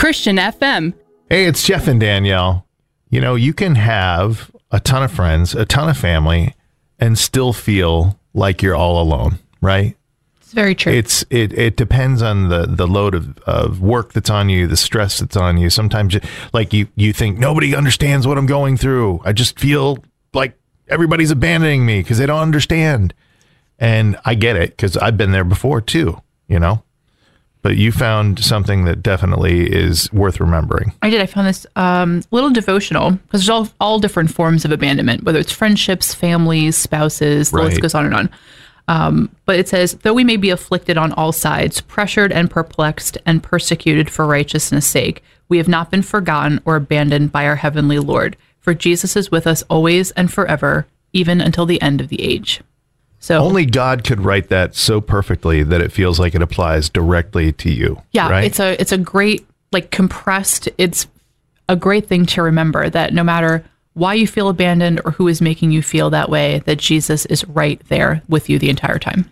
Christian FM. Hey, it's Jeff and Danielle. You know, you can have a ton of friends, a ton of family, and still feel like you're all alone, right? It's very true. It depends on the load of work that's on you, the stress that's on you. Sometimes you think nobody understands what I'm going through. I just feel like everybody's abandoning me because they don't understand. And I get it because I've been there before too, you know. But you found something that definitely is worth remembering. I did. I found this little devotional because there's all different forms of abandonment, whether it's friendships, families, spouses, the list goes on and on. But it says, though we may be afflicted on all sides, pressured and perplexed and persecuted for righteousness' sake, we have not been forgotten or abandoned by our heavenly Lord. For Jesus is with us always and forever, even until the end of the age. So only God could write that so perfectly that it feels like it applies directly to you. Yeah, right? it's a great, compressed, it's a great thing to remember that no matter why you feel abandoned or who is making you feel that way, that Jesus is right there with you the entire time.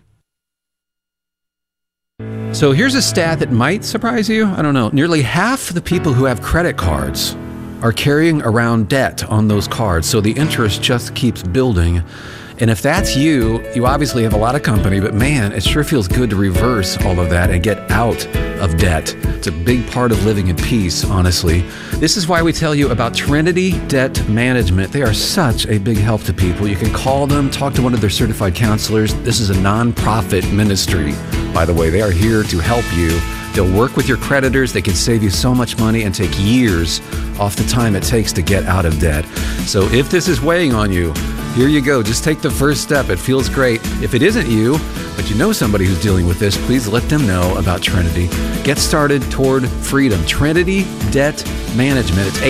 So here's a stat that might surprise you. I don't know. Nearly half the people who have credit cards are carrying around debt on those cards. So the interest just keeps building. And if that's you, you obviously have a lot of company, but man, it sure feels good to reverse all of that and get out of debt. It's a big part of living in peace, honestly. This is why we tell you about Trinity Debt Management. They are such a big help to people. You can call them, talk to one of their certified counselors. This is a nonprofit ministry, by the way. They are here to help you. They'll work with your creditors. They can save you so much money and take years off the time it takes to get out of debt. So if this is weighing on you, here you go. Just take the first step. It feels great. If it isn't you, but you know somebody who's dealing with this, please let them know about Trinity. Get started toward freedom. Trinity Debt Management. It's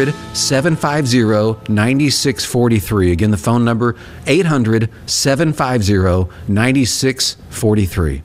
800-750-9643. Again, the phone number, 800-750-9643.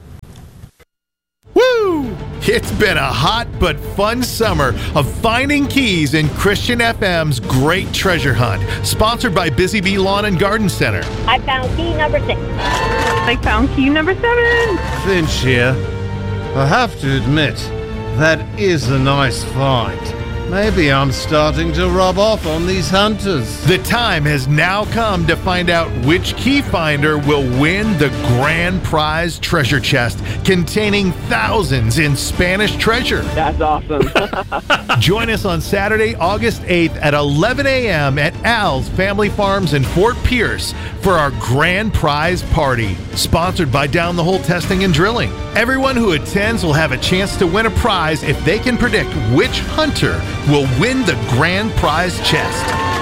It's been a hot but fun summer of finding keys in Christian FM's Great Treasure Hunt, sponsored by Busy Bee Lawn and Garden Center. I found key number 6. I found key number 7. Finch here. I have to admit, that is a nice find. Maybe I'm starting to rub off on these hunters. The time has now come to find out which key finder will win the grand prize treasure chest containing thousands in Spanish treasure. That's awesome. Join us on Saturday, August 8th at 11 a.m. at Al's Family Farms in Fort Pierce for our grand prize party, sponsored by Down the Hole Testing and Drilling. Everyone who attends will have a chance to win a prize if they can predict which hunter will win the grand prize chest.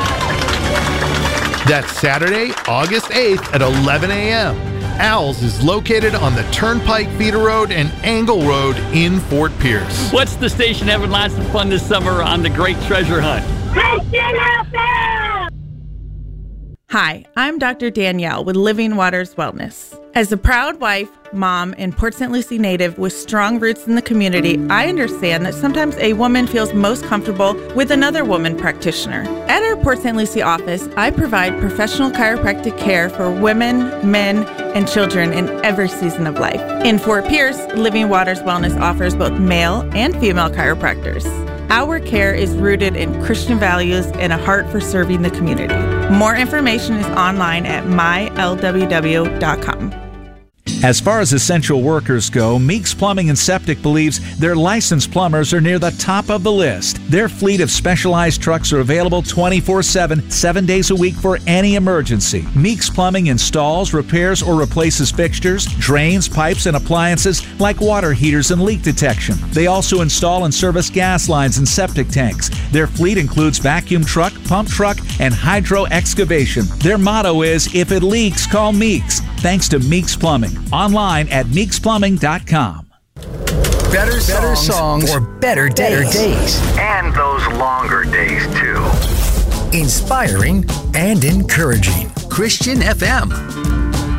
That's Saturday, August 8th at 11 a.m. Al's is located on the Turnpike Feeder Road and Angle Road in Fort Pierce. What's the station having lots of fun this summer on the Great Treasure Hunt? Christian FM! Hi, I'm Dr. Danielle with Living Waters Wellness. As a proud wife, mom, and Port St. Lucie native with strong roots in the community, I understand that sometimes a woman feels most comfortable with another woman practitioner. At our Port St. Lucie office, I provide professional chiropractic care for women, men, and children in every season of life. In Fort Pierce, Living Waters Wellness offers both male and female chiropractors. Our care is rooted in Christian values and a heart for serving the community. More information is online at mylww.com. As far as essential workers go, Meeks Plumbing and Septic believes their licensed plumbers are near the top of the list. Their fleet of specialized trucks are available 24/7, 7 days a week for any emergency. Meeks Plumbing installs, repairs, or replaces fixtures, drains, pipes, and appliances like water heaters and leak detection. They also install and service gas lines and septic tanks. Their fleet includes vacuum truck, pump truck, and hydro excavation. Their motto is, if it leaks, call Meeks. Thanks to Meeks Plumbing. Online at meeksplumbing.com. Better songs for better days. And those longer days, too. Inspiring and encouraging. Christian FM.